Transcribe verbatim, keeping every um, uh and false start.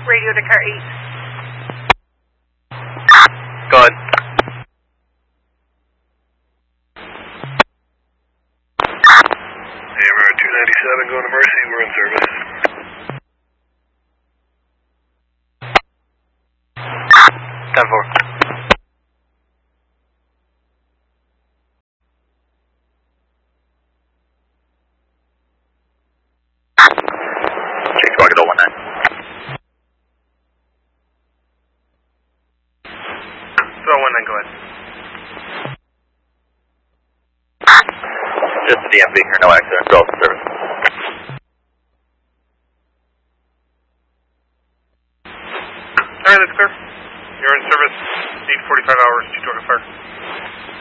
radio to car eight. Go ahead. A M R two ninety-seven going to Mercy, we're in service. ten four. Chase Rocket oh one nine. oh one nine, go ahead. Just the D M V here, no accident, go off service. Alright, that's clear. You're in service, eight forty-five hours, two twenty-five.